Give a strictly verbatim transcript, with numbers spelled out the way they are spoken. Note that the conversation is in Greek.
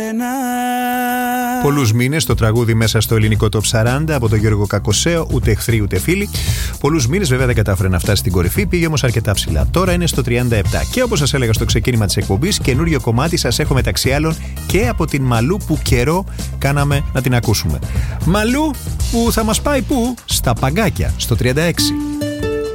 Πολλούς μήνες το τραγούδι μέσα στο ελληνικό Top σαράντα από τον Γιώργο Κακοσέο, ούτε εχθροί ούτε φίλοι. Πολλούς μήνες βέβαια δεν κατάφερε να φτάσει στην κορυφή, πήγε όμως αρκετά ψηλά. Τώρα είναι στο τριάντα επτά. Και όπως σας έλεγα στο ξεκίνημα της εκπομπής, καινούριο κομμάτι σας έχω μεταξύ άλλων και από την Μαλού που καιρό κάναμε να την ακούσουμε. Μαλού που θα μας πάει πού? Στα Παγκάκια, στο τριάντα έξι.